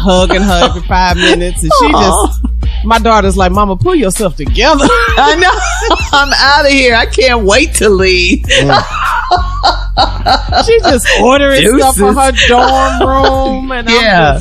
hugging her every 5 minutes. And she just, my daughter's like, Mama, pull yourself together. I know. I'm out of here. I can't wait to leave. She just ordering stuff for her dorm room. And I'm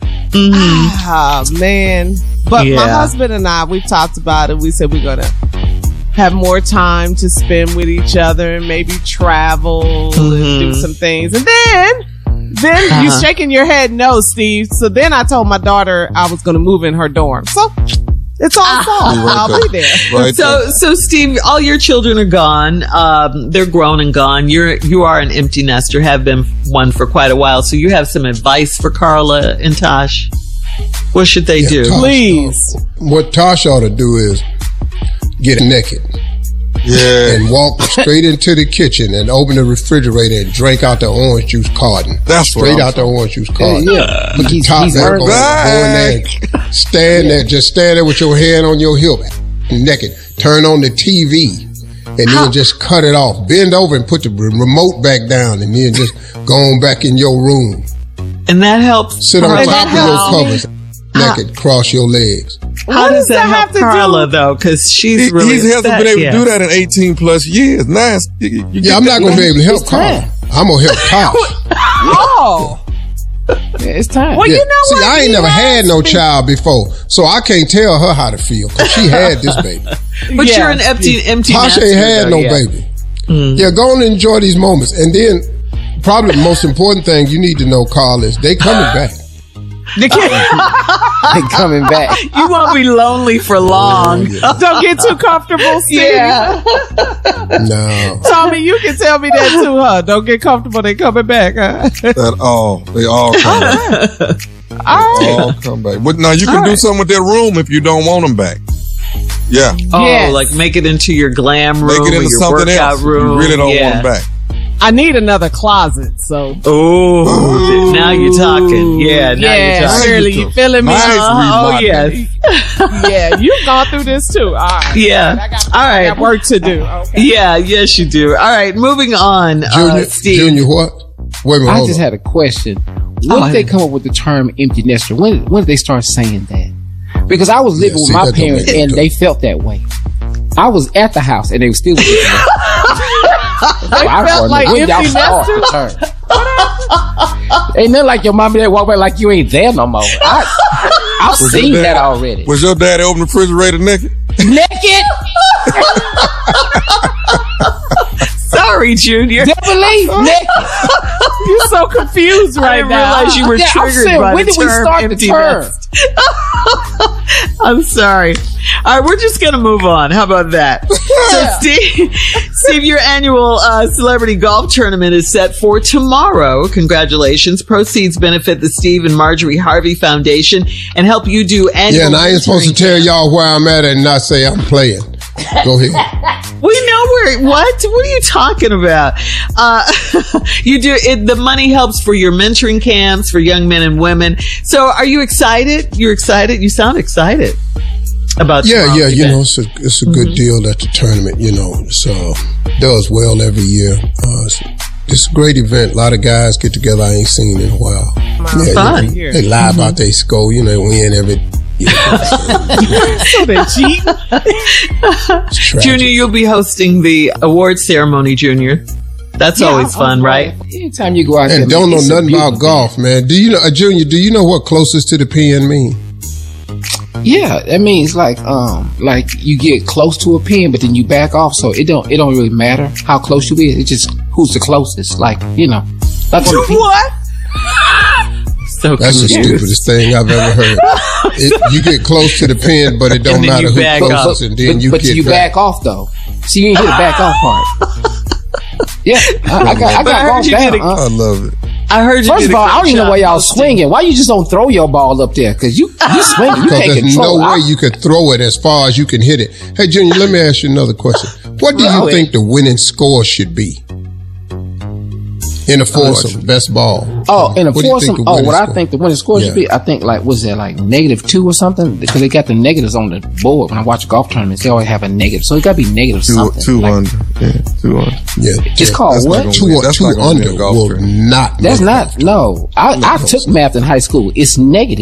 just, man. But my husband and I, we've talked about it. We said we're going to have more time to spend with each other and maybe travel and do some things. And then you're shaking your head no, Steve. So then I told my daughter I was going to move in her dorm. So it's all solved. I'll be there. Right so Steve, all your children are gone. They're grown and gone. You are an empty nester, have been one for quite a while. So you have some advice for Carla and Tosh? What should they do? Please. What Tosh ought to do is get naked. Yeah. And walk straight into the kitchen and open the refrigerator and drink out the orange juice carton. That's straight out the orange juice carton. Yeah. Put the top back on, go in there and stand there, just stand there with your hand on your hip, naked. Turn on the TV and then just cut it off. Bend over and put the remote back down and then just go on back in your room. And that helps. Sit on top of your covers, naked, cross your legs. How does that help Carla, though? Because he hasn't been able to do that in 18 plus years. Nice. I'm not going to be able to help Carla. I'm going to help Tosh. Oh. It's time. Well, you know See, what? I ain't never had no child before, so I can't tell her how to feel because she had this baby. But you're an empty Tosh ain't had no baby. Yeah, go on and enjoy these moments. And then probably the most important thing you need to know, Carl, is they coming back. They coming back. You won't be lonely for long. Don't get too comfortable, Steve. Yeah. No. Tommy, you can tell me that too, huh? Don't get comfortable. They coming back, huh? They all come back. All come back. But now you can do something with that room if you don't want them back. Yeah. Oh, like make it into your glam room, make it into your something workout else. room. You really don't want them back. I need another closet, so. Oh, now you're talking. Yeah, now you're talking. Shirley, you feeling me? Oh, yes. Yeah, you've gone through this too. All right. Yeah. I got work to do. Okay. Yeah, yes, you do. All right, moving on. Steve. Junior, what? Wait a minute. I just had a question. When did they come up with the term empty nester? When did they start saying that? Because I was living with my parents and they felt that way. I was at the house and they were still living there. They felt like empty nesters. Ain't nothing like your mommy that walk by like you ain't there no more. I've seen that already. Was your daddy open the refrigerator naked? Naked? Sorry, Junior. Definitely naked. You're so confused right now. I didn't realize you were triggered by when the did we term start empty the term? nest. I'm sorry. All right, we're just going to move on. How about that? So, Steve, your annual celebrity golf tournament is set for tomorrow. Congratulations. Proceeds benefit the Steve and Marjorie Harvey Foundation and help you do annual. Yeah, and I ain't supposed to tell y'all where I'm at and not say I'm playing. Go ahead. We know where. What are you talking about? You do it. The money helps for your mentoring camps for young men and women. So, are you excited? You're excited. You sound excited about. Yeah. You know, it's a good deal at the tournament. You know, so does well every year. It's a great event. A lot of guys get together I ain't seen in a while. Fun. They lie about their score. You know, win every. So they cheat. Junior, you'll be hosting the awards ceremony, Junior. That's always fun, right? Anytime you go out there, and don't know nothing about golf, man. Do you know, Junior? Do you know what closest to the pin mean? Yeah, that means like you get close to a pin, but then you back off, so it don't really matter how close you is. It's just who's the closest. Like like what? So that's the stupidest thing I've ever heard. You get close to the pin, but it don't matter who's closest, and then you back off though. See, you ain't hit the back off part. Yeah, I got golf down. I love it. I heard you. First of all, I don't even know why y'all swinging. Why you just don't throw your ball up there? Because you swinging. You can't there's control no way you could throw it as far as you can hit it. Hey, Junior, let me ask you another question. What do you think the winning score should be in a foursome, best ball? Oh, in a foursome. I think the winning score should Yeah. be. I think was that like -2 or something? Because they got the negatives on the board. When I watch golf tournaments, they always have a negative, so it got to be negative something. Two under. Yeah, 2 under. Yeah, it's called what? Two under will not. That's make not. golf. No, I took math in high school. It's negative.